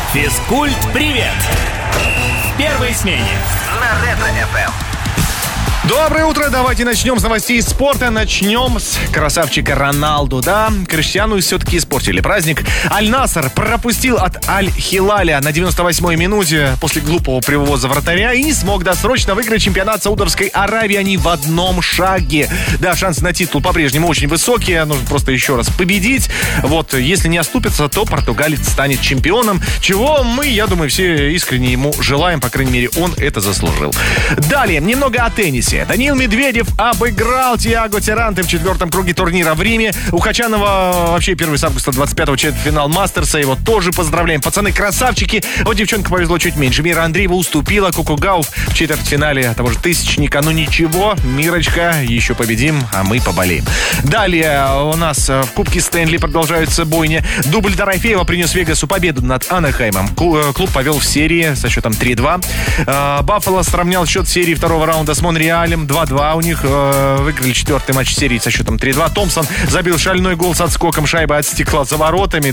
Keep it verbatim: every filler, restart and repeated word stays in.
Физкульт-привет! В первой смене на Ретро-эф эм. Доброе утро, давайте начнем с новостей спорта. Начнем с красавчика Роналду, да? Криштиану все-таки испортили праздник. Аль-Наср пропустил от Аль-Хилаля на девяносто восьмой минуте после глупого привоза вратаря и не смог досрочно выиграть чемпионат Саудовской Аравии. Они в одном шаге. Да, шансы на титул по-прежнему очень высокие. Нужно просто еще раз победить. Вот, если не оступится, то португалец станет чемпионом. Чего мы, я думаю, все искренне ему желаем. По крайней мере, он это заслужил. Далее, немного о теннисе. Даниил Медведев обыграл Тиаго Тиранте в четвертом круге турнира в Риме. У Хачанова вообще первого с августа двадцать пятого четвертьфинал Мастерса. Его тоже поздравляем. Пацаны красавчики. Вот девчонка повезло чуть меньше. Мира Андреева уступила Коко Гауф в четвертьфинале того же тысячника. Ну ничего, Мирочка, еще победим, а мы поболеем. Далее у нас в Кубке Стэнли продолжаются бойни. Дубль Дорофеева принес Вегасу победу над Анахаймом. Клуб повел в серии со счетом три-два. Баффало сравнял счет серии второго раунда с Монреалем. два-два у них. Э, выиграли четвертый матч серии со счетом три-два. Томпсон забил шальной гол с отскоком шайбы от стекла за воротами.